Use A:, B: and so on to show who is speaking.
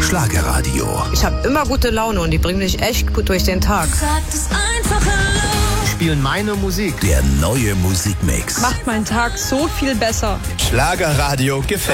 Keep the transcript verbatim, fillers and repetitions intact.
A: Schlagerradio.
B: Ich habe immer gute Laune und die bringen mich echt gut durch den Tag.
C: Spielen meine Musik.
A: Der neue Musikmix.
B: Macht meinen Tag so viel besser.
A: Schlagerradio gefällt.